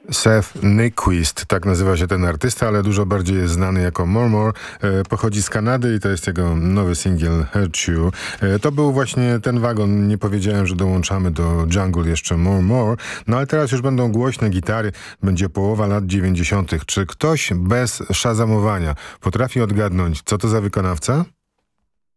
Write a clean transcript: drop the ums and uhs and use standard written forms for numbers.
Seth Nyquist, tak nazywa się ten artysta, ale dużo bardziej jest znany jako More More. Pochodzi z Kanady i to jest jego nowy singiel Hurt You. To był właśnie ten wagon. Nie powiedziałem, że dołączamy do Jungle jeszcze More More. No ale teraz już będą głośne gitary. Będzie połowa lat 90. Czy ktoś bez szazamowania potrafi odgadnąć, co to za wykonawca?